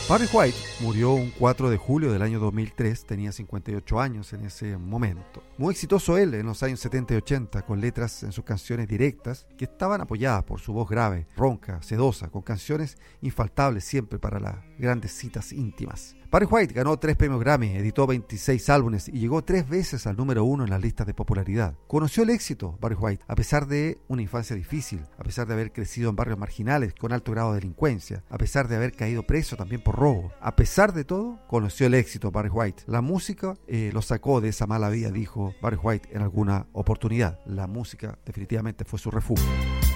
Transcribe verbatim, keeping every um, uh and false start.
Barry White murió un cuatro de julio del año dos mil tres, tenía cincuenta y ocho años en ese momento. Muy exitoso él en los años setenta y ochenta, con letras en sus canciones directas que estaban apoyadas por su voz grave, ronca, sedosa, con canciones infaltables siempre para las grandes citas íntimas. Barry White ganó tres premios Grammy, editó veintiséis álbumes y llegó tres veces al número uno en las listas de popularidad. Conoció el éxito Barry White a pesar de una infancia difícil, a pesar de haber crecido en barrios marginales con alto grado de delincuencia, a pesar de haber caído preso también por robo. A pesar de todo, conoció el éxito Barry White. La música eh, lo sacó de esa mala vida, dijo Barry White en alguna oportunidad. La música definitivamente fue su refugio.